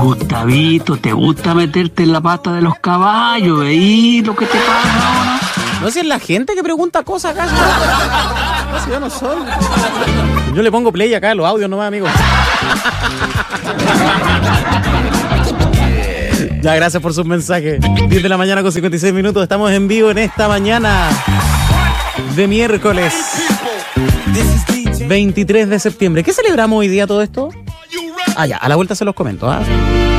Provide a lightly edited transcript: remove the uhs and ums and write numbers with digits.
Gustavito, ¿te gusta meterte en la pata de los caballos? ¿Veí lo que te pasa ahora? No, si es la gente que pregunta cosas acá. No, si yo no soy. Yo le pongo play acá a los audios nomás, amigo. Ya, gracias por sus mensajes. 10 de la mañana con 56 minutos. Estamos en vivo en esta mañana de miércoles 23 de septiembre. ¿Qué celebramos hoy día todo esto? Ah, ya, a la vuelta se los comento, ¿ah?